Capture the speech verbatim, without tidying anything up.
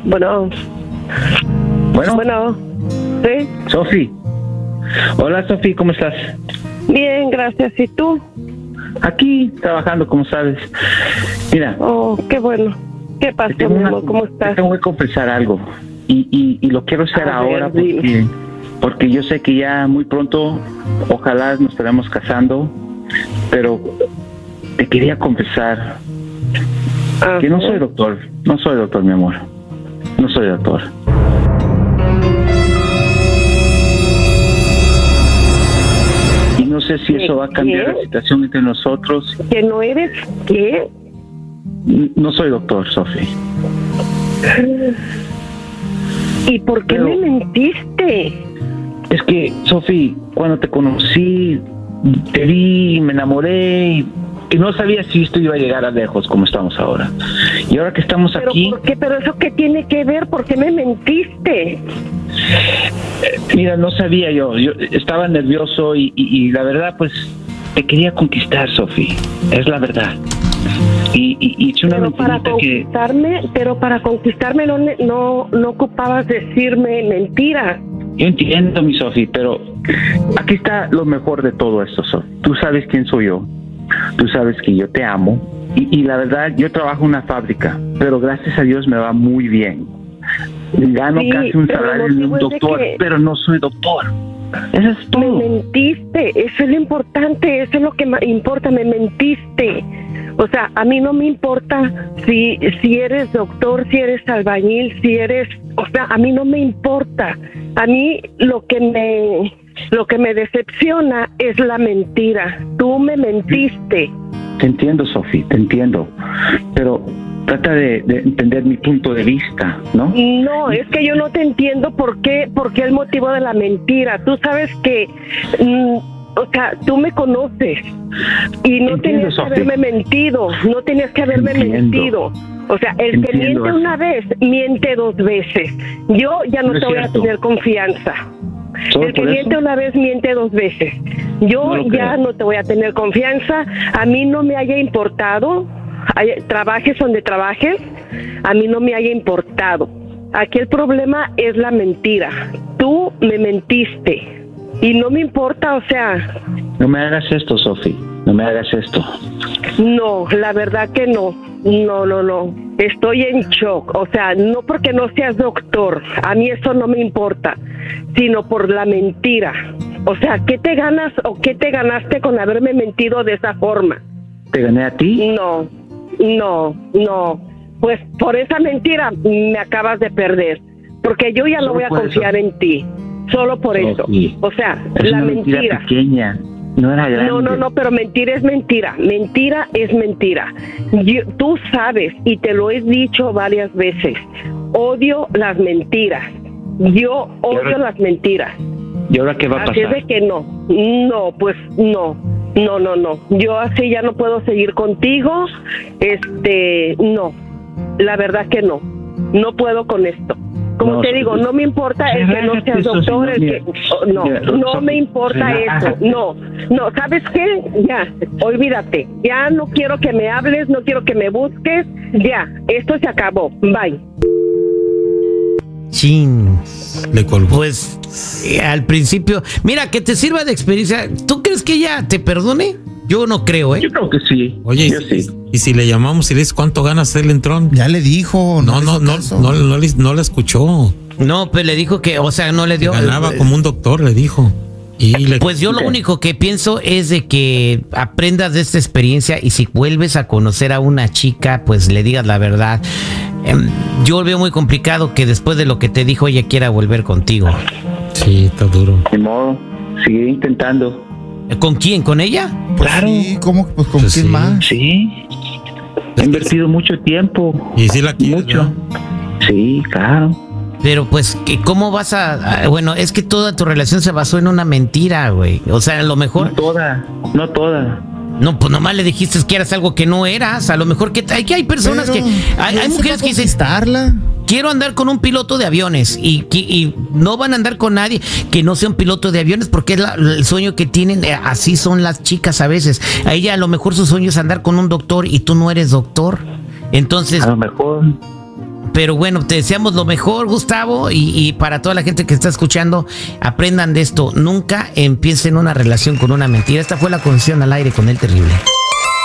Bueno. Bueno. Bueno. ¿Sí? Sofi. Hola, Sofi, ¿cómo estás? Bien, gracias. ¿Y tú? Aquí, trabajando, como sabes. Mira. Oh, qué bueno. ¿Qué pasó, mi una, amor? ¿Cómo estás? Te tengo que confesar algo. Y, y, y lo quiero hacer A ahora ver, porque, porque yo sé que ya muy pronto, ojalá nos estaremos casando, pero te quería confesar Ajá. que no soy doctor. No soy doctor, mi amor. No soy doctor. Y no sé si eso va a cambiar ¿Qué? la situación entre nosotros. ¿Que no eres qué? No soy doctor, Sofi. ¿Y por qué Pero- me mentiste? Es que, Sofi, cuando te conocí, te vi, me enamoré y, y no sabía si esto iba a llegar a lejos como estamos ahora. Y ahora que estamos ¿Pero aquí, por qué? ¿Pero eso qué tiene que ver? ¿Por qué me mentiste? mira, no sabía yo, yo estaba nervioso y, y, y la verdad, pues, te quería conquistar, Sofi, es la verdad. Y, y, y eché una Pero para mentirita que... conquistarme, pero para conquistarme no, ne- no, no ocupabas decirme mentiras. Yo entiendo, mi Sofi, pero aquí está lo mejor de todo esto, Sofi. Tú sabes quién soy yo, tú sabes que yo te amo y, y la verdad, yo trabajo en una fábrica, pero gracias a Dios me va muy bien. Gano Sí, casi un pero el salario de un motivo es de doctor, que- pero no soy doctor. Eso es Me todo. mentiste, eso es lo importante, eso es lo que ma- importa, me mentiste. O sea, a mí no me importa si, si eres doctor, si eres albañil, si eres... O sea, a mí no me importa. A mí lo que me, lo que me decepciona es la mentira. Tú me mentiste. Te entiendo, Sofi, te entiendo, pero trata de, de entender mi punto de vista, ¿no? No, es que yo no te entiendo por qué, por qué el motivo de la mentira. Tú sabes que, mm, o sea, tú me conoces y no Entiendo, tenías que Sofi. haberme mentido, no tenías que haberme Entiendo. mentido. O sea, el que Entiendo miente eso. una vez, miente dos veces. Yo ya no, No es te voy cierto. a tener confianza. Solo El que por eso. miente una vez, miente dos veces. Yo No lo ya creo. no te voy a tener confianza. A mí no me haya importado, hay- trabajes donde trabajes, a mí no me haya importado. Aquí el problema es la mentira. Tú me mentiste y no me importa, o sea, No me hagas esto, Sofi, no me hagas esto. no, la verdad que no. No, no, no. Estoy en shock. O sea, no porque no seas doctor, a mí eso no me importa, sino por la mentira. O sea, ¿qué te ganas o qué te ganaste con haberme mentido de esa forma? ¿Te gané a ti? No, no, no. Pues por esa mentira me acabas de perder, porque yo ya no Solo voy a por confiar eso. en ti, solo por eso. Sofi, O sea, es la una mentira, mentira. pequeña, no era grande. No, no, no, pero mentira es mentira. Mentira es mentira. Yo- tú sabes, y te lo he dicho varias veces, odio las mentiras. Yo odio ahora- las mentiras. ¿Y ahora qué va a Así es pasar? de que no. No, pues no. No, no, no. Yo así ya no puedo seguir contigo. Este, no. La verdad que no. No puedo con esto. Como No, te Sofi, digo, no me importa el que no seas relájate, Sofi, doctor, no, el mira, que... oh, no, mira, no Sofi, me importa eso. relájate. No, no, ¿sabes qué? Ya, olvídate. Ya no quiero que me hables, no quiero que me busques. Ya, esto se acabó. Bye. Chin. Le colgó. Pues eh, al principio, mira, que te sirva de experiencia. ¿Tú crees que ella te perdone? Yo no creo, ¿eh? Yo creo que sí. Oye, yo y, sí. y si le llamamos y le dices cuánto ganas el entrón. Ya le dijo. No, le no, hizo no, caso. no, no, le- no la escuchó. No, pues le dijo que, o sea, no le dio. Ganaba eh, como un doctor, le dijo. Y le, Pues yo lo Ok. único que pienso es de que aprendas de esta experiencia y si vuelves a conocer a una chica, pues le digas la verdad. Em, Yo veo muy complicado que después de lo que te dijo ella quiera volver contigo. Sí, está duro. De modo, seguiré intentando. ¿Con quién? ¿Con ella? Pues Claro. sí, ¿cómo? Pues con Pues quién sí. más. Sí. He invertido mucho tiempo. Y sí la quieres, Mucho. ¿verdad? Sí, claro. Pero pues, ¿qué- ¿cómo vas a...? a- Bueno, es que toda tu relación se basó en una mentira, güey. O sea, a lo No mejor... toda, no toda. No, pues nomás le dijiste que eras algo que no eras. A lo mejor que... Hay, que hay personas Pero, que... Hay, hay ¿no se mujeres va a que dicen... conquistarla? Quiero andar con un piloto de aviones y, y, y no van a andar con nadie que no sea un piloto de aviones porque es la- el sueño que tienen. eh, Así son las chicas a veces. A ella a lo mejor su sueño es andar con un doctor y tú no eres doctor. Entonces, A lo mejor. pero bueno, te deseamos lo mejor, Gustavo, y, y para toda la gente que está escuchando, aprendan de esto. Nunca empiecen una relación con una mentira. Esta fue La Confesión al Aire con El Terrible.